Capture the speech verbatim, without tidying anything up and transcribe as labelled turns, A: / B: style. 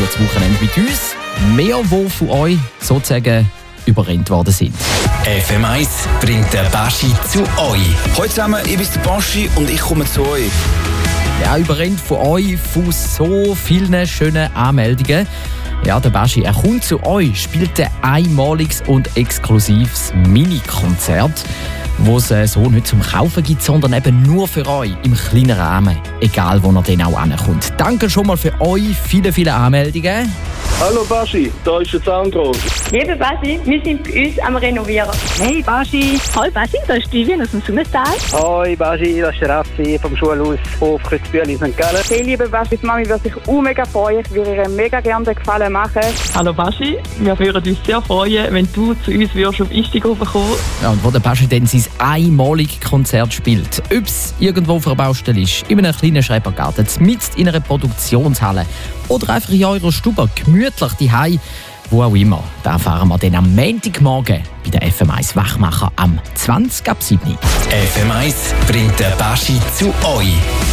A: das Wochenende mit uns. Mehr, die von euch sozusagen überrennt worden sind.
B: F M eins bringt der Baschi zu euch.
C: Hallo zusammen, ich bin der Baschi und ich komme zu euch.
A: Ja, überrennt von euch von so vielen schönen Anmeldungen. Ja, der Baschi, er kommt zu euch, spielt ein einmaliges und exklusives Mini-Konzert, das es so nicht zum Kaufen gibt, sondern eben nur für euch im kleinen Rahmen, egal wo er dann auch ankommt. Danke schon mal für euch, viele, viele Anmeldungen.
D: Hallo Baschi, da ist der Sandro.
E: Liebe Baschi, wir sind bei uns am Renovieren.
F: Hey Baschi.
E: Hallo Baschi, da ist Vivian aus dem Summental.
F: Hoi Baschi, das ist der Raffi vom Schulhaus auf Kreuzbühli Sankt Gallen.
E: Hey liebe Baschi, die Mami würde sich auch mega freuen. Ich würde ihr mega gerne den Gefallen machen.
G: Hallo Baschi, wir würden uns sehr freuen, wenn du zu uns würdest auf Instagram kommen.
A: Ja, und wo der Baschi dann sein einmaliges Konzert spielt, ob es irgendwo auf einer Baustelle ist, in einem kleinen Schrebergarten, mitten in einer Produktionshalle oder einfach in eurer Stube, gemütlich daheim, wo auch immer. Da erfahren wir dann am Montagmorgen bei der F M eins Wachmacher am zwanzig ab sieben.
B: F M eins bringt der Baschi zu euch.